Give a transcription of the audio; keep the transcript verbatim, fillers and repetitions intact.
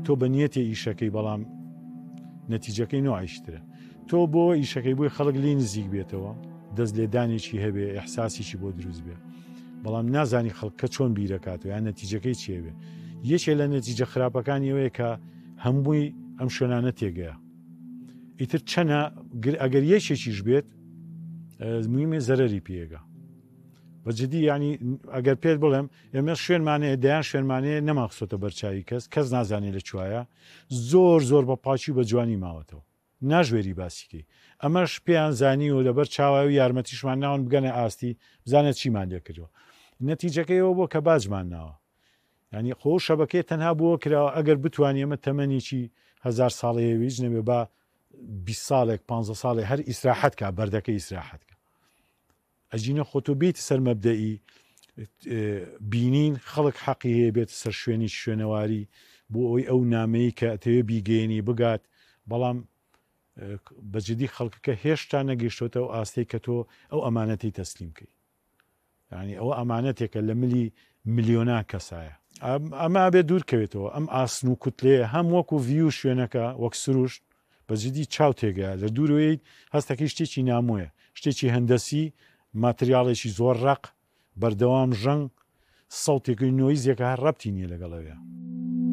تۆ بە نیەتێ ئیشەکەی بەڵام نەتیجەکەی نوعیشترە تۆ بۆ ئیشەکەی بۆی خەڵک لی نزیک بێتەوە دەست لێدانێکی هەبێ ئەحساسیشی بۆ دروست بێ بەڵام نازانی خەڵکە چۆن بیرەکاتەوە یان نەتیجەکەی چێ بێ یەکێ لە نەتیجە خراپەکانی ئەوەیە کە هەمووی ئەم شوێنانە تێگەیە ئیتر چەنە ئەگەر یەکێکیش بێت مویمێ زەرەری پێگە بەجددی ینی ئەگەر پێت بڵێم ئێمە شوێنمانەیە دەیان شوێنمانەیە نەماخسۆتە بەرچاوی کەس کەس نازانێت لە کوایە زۆر زۆر بە پاچی بە جوانی ماوەتەوە ناژوێری باسیکەی ئەمەش پێیان زانی و لەبەر چاوی یارمەتیشمان ناون بگەنە ئاستی بزانێت چیمان لێکردەوە نەتیجەکەیەوە بۆ کە باجمان ناوە ینی خۆ شەبەکەی تەنها بووە کراوە ئەگەر بتوانانی ئەمە تەمەنیی هزار ساڵەیەویش نەبێ بە بیست ساڵێک پ ساڵێک هەر ئیسراحەت کا بەردەکە ئیسراحەت کە ئەجینە خۆتۆ بیتی سەر مەبدەئی بینین خەڵک حەقی هەیە بێت سەر شوێنی شوێنەواری بۆ ئەوی ئەو نامەیە کە ئەتەوێ بیگەێنی بگات بەڵام بەجددی خەڵکەکە هێشتا نەگەیشتۆتەوە ئاستەی کە تۆ ئەو ئەمانەتی تەسلیم کەی ینی ئەوە ئەمانەتێکە لە ملی میلیۆنا کەسایە ئەمە بێ دوورکەوێتەوە ئەم ئاسن و کوتلێ هەم وەکو ڤیو شوێنەکە وەک سروشت بەجددی چاو تێگەیە لە دوورەوەی هەستەکەی شتێکی نامۆیە شتێکی هەندەسی ماتریاڵێکی زۆر ڕق بەردەوام ژەنگ سەوتێکی نۆیزیەکە هەر ڕەبتی نییە لەگەڵەوەیە